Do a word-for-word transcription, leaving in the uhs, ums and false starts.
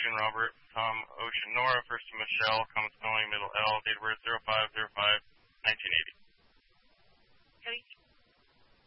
Ocean Robert, Tom Ocean Nora, first to Michelle, comma spelling, middle L, date of birth zero five zero five nineteen eighty.